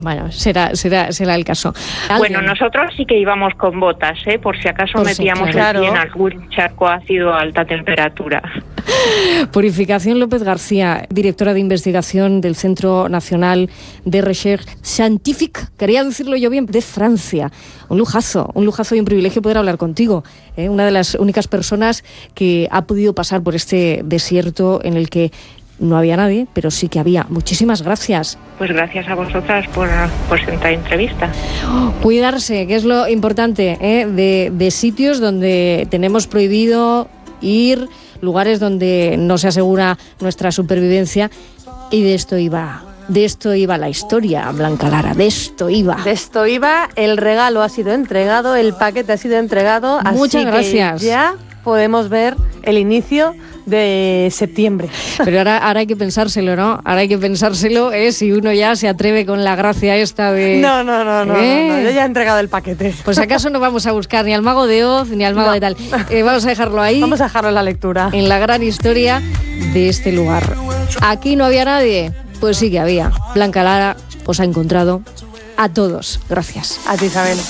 Bueno, será el caso. Bueno, nosotros sí que íbamos con botas, por si acaso metíamos el pie en algún charco ácido a alta temperatura. Purificación López García, directora de investigación del Centro Nacional de Recherche Scientifique, quería decirlo yo bien, de Francia. Un lujazo y un privilegio poder hablar contigo. Una de las únicas personas que ha podido pasar por este desierto en el que no había nadie, pero sí que había. Muchísimas gracias. Pues gracias a vosotras por esta entrevista. Cuidarse, que es lo importante, de sitios donde tenemos prohibido ir, lugares donde no se asegura nuestra supervivencia, y de esto iba la historia, Blanca Lara, de esto iba. El regalo ha sido entregado, el paquete ha sido entregado. Muchas gracias. Ya podemos ver el inicio de septiembre. Pero ahora hay que pensárselo, ¿no? Ahora hay que pensárselo, si uno ya se atreve con la gracia esta de... No, yo ya he entregado el paquete. Pues acaso no vamos a buscar ni al mago de Oz ni al mago de tal. Vamos a dejarlo ahí. Vamos a dejarlo en la lectura. En la gran historia de este lugar. Aquí no había nadie, pues sí que había. Blanca Lara os ha encontrado a todos. Gracias. A ti, Isabel.